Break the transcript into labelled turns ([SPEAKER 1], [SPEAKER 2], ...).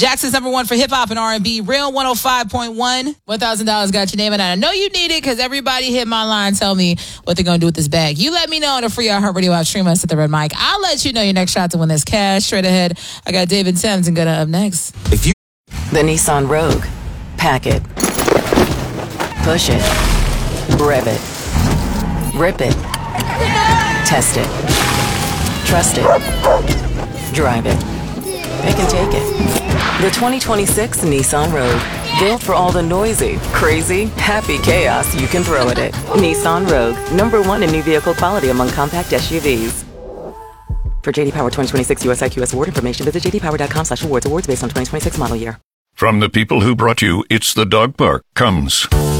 [SPEAKER 1] Jackson's #1 for hip hop and R&B. Real 105.1. $1,000 got your name in it. I know you need it because everybody hit my line. Tell me what they're going to do with this bag. You let me know on the free iHeartRadio app. Stream us at the Red Mic. I'll let you know your next shot to win this cash. Straight ahead, I got David Thames and Gunna up next.
[SPEAKER 2] The Nissan Rogue. Pack it. Push it. Rev it. Rip it. Test it. Trust it. Drive it. Pick and take it. The 2026 Nissan Rogue. Built for all the noisy, crazy, happy chaos you can throw at it. Nissan Rogue. #1 in new vehicle quality among compact SUVs. For JD Power 2026 US IQS award information, visit jdpower.com/awards. Awards based on 2026 model year.
[SPEAKER 3] From the people who brought you It's the Dog Park comes